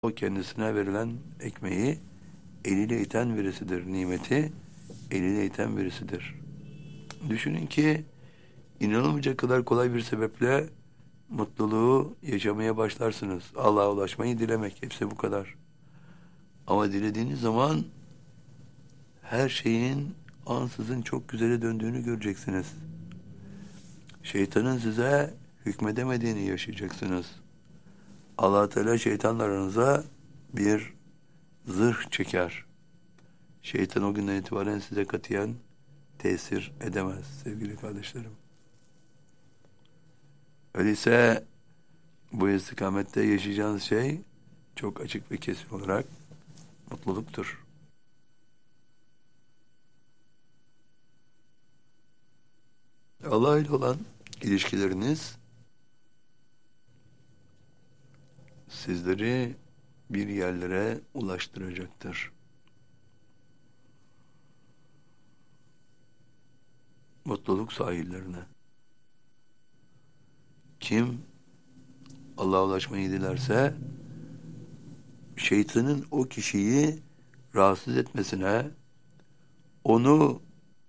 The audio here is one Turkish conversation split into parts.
O kendisine verilen ekmeği eliyle iten birisidir. Nimeti eliyle iten birisidir. Düşünün ki inanılmayacak kadar kolay bir sebeple mutluluğu yaşamaya başlarsınız. Allah'a ulaşmayı dilemek. Hepsi bu kadar. Ama dilediğiniz zaman her şeyin ansızın çok güzele döndüğünü göreceksiniz. Şeytanın size hükmedemediğini yaşayacaksınız. Allah Teala şeytanla aranıza bir zırh çeker. Şeytan o günden itibaren size katiyen tesir edemez sevgili kardeşlerim. Öyleyse bu istikamette yaşayacağınız şey çok açık ve kesin olarak mutluluktur. Allah ile olan ilişkileriniz sizleri bir yerlere ulaştıracaktır. Mutluluk sahillerine. Kim Allah'a ulaşmayı dilerse şeytanın o kişiyi rahatsız etmesine, onu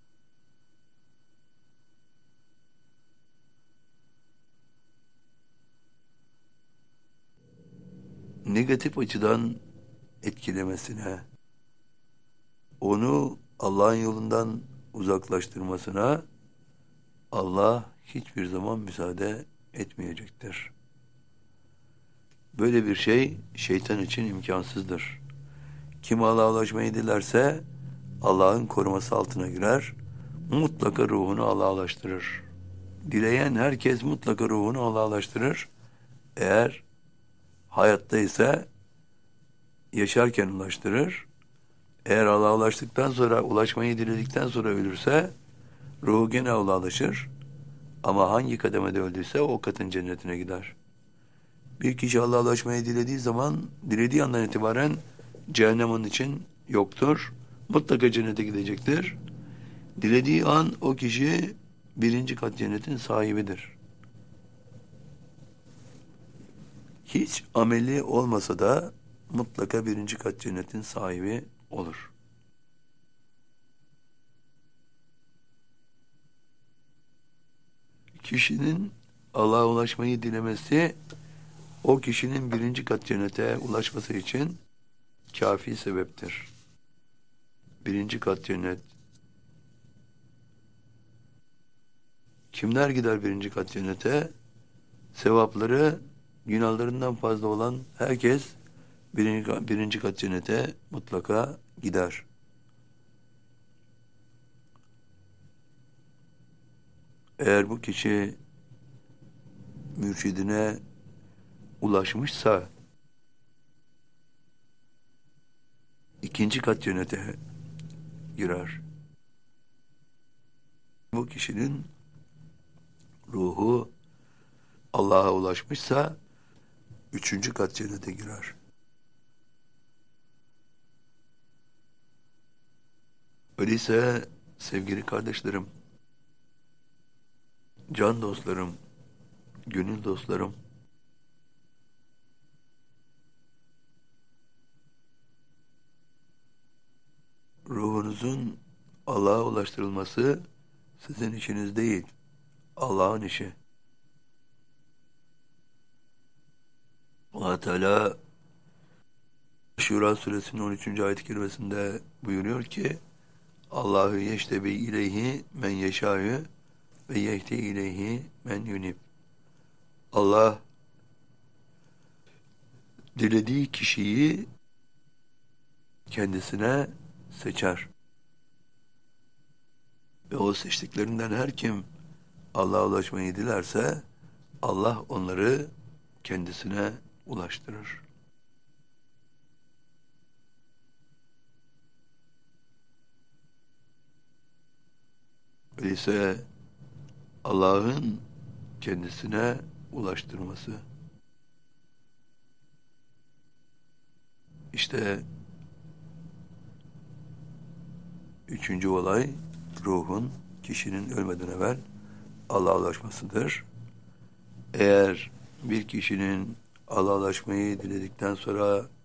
negatif açıdan etkilemesine, onu Allah'ın yolundan uzaklaştırmasına Allah hiçbir zaman müsaade etmeyecektir. Böyle bir şey şeytan için imkansızdır. Kim Allah'a ulaşmayı dilerse Allah'ın koruması altına girer, mutlaka ruhunu Allah'a ulaştırır. Dileyen herkes mutlaka ruhunu Allah'a ulaştırır. Eğer hayatta ise yaşarken ulaştırır. Eğer Allah'a ulaştıktan sonra, ulaşmayı diledikten sonra ölürse ruhu gene Allah'a ulaşır. Ama hangi kademede öldüyse o katın cennetine gider. Bir kişi Allah'a ulaşmayı dilediği zaman, dilediği andan itibaren cehennem onun için yoktur. Mutlaka cennete gidecektir. Dilediği an o kişi birinci kat cennetin sahibidir. Hiç ameli olmasa da mutlaka birinci kat cennetin sahibi olur. Kişinin Allah'a ulaşmayı dilemesi, o kişinin birinci kat cennete ulaşması için kafi sebeptir. Birinci kat cennet. Kimler gider birinci kat cennete? Sevapları günahlarından fazla olan herkes birinci kat cennete mutlaka gider. Eğer bu kişi mürşidine ulaşmışsa ikinci kat cennete girer. Bu kişinin ruhu Allah'a ulaşmışsa üçüncü kat cennete girer. Öyleyse sevgili kardeşlerim, can dostlarım, gönül dostlarım, ruhunuzun Allah'a ulaştırılması sizin işiniz değil, Allah'ın işi. Allah Teala Şura suresinin 13. ayet-i kerimesinde buyuruyor ki Allahu yeştebi ileyhi men yeşâ'ü ve yehdi ileyhi men yunib. Allah dilediği kişiyi kendisine seçer. Ve o seçtiklerinden her kim Allah'a ulaşmayı dilerse Allah onları kendisine ulaştırır. Öyleyse Allah'ın kendisine ulaştırması. İşte üçüncü olay ruhun kişinin ölmeden evvel Allah'a ulaşmasıdır. Eğer bir kişinin Allah'a ulaşmayı diledikten sonra